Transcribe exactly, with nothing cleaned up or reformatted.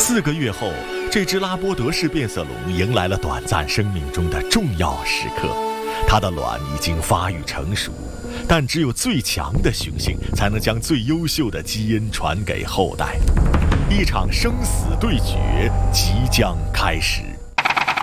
四个月后，这只拉波德氏变色龙迎来了短暂生命中的重要时刻。它的卵已经发育成熟，但只有最强的雄性才能将最优秀的基因传给后代。一场生死对决即将开始。